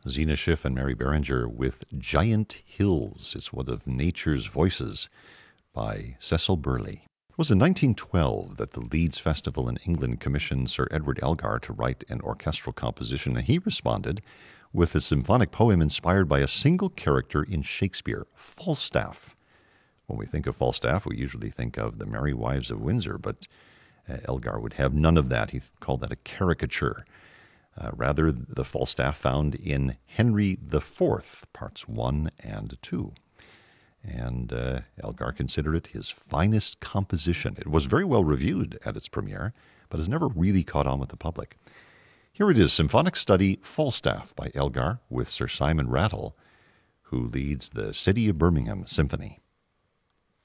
Zena Schiff and Mary Berenger with Giant Hills. It's one of nature's voices by Cecil Burley. It was in 1912 that the Leeds Festival in England commissioned Sir Edward Elgar to write an orchestral composition, and he responded with a symphonic poem inspired by a single character in Shakespeare, Falstaff. When we think of Falstaff, we usually think of the Merry Wives of Windsor, but Elgar would have none of that. He called that a caricature. Rather, the Falstaff found in Henry IV, parts 1 and 2. And Elgar considered it his finest composition. It was very well reviewed at its premiere, but has never really caught on with the public. Here it is, Symphonic Study Falstaff by Elgar with Sir Simon Rattle, who leads the City of Birmingham Symphony.